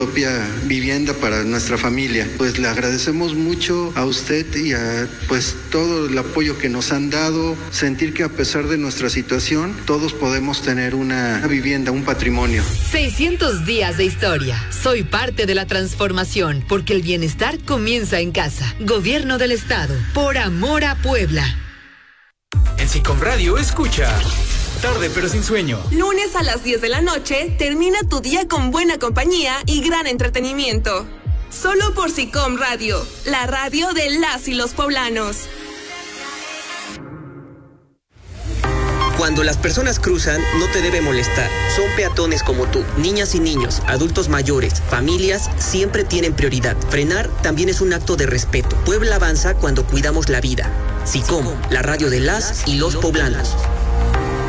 propia vivienda para nuestra familia. Pues le agradecemos mucho a usted y a pues todo el apoyo que nos han dado, sentir que a pesar de nuestra situación, todos podemos tener una vivienda, un patrimonio. 600 días de historia. Soy parte de la transformación, porque el bienestar comienza en casa. Gobierno del Estado, por amor a Puebla. En SICOM Radio escucha Tarde pero sin sueño. Lunes a las 10 de la noche, termina tu día con buena compañía y gran entretenimiento. Solo por SICOM Radio, la radio de las y los poblanos. Cuando las personas cruzan, no te debe molestar. Son peatones como tú. Niñas y niños, adultos mayores, familias, siempre tienen prioridad. Frenar también es un acto de respeto. Puebla avanza cuando cuidamos la vida. SICOM, la radio de las y los poblanos.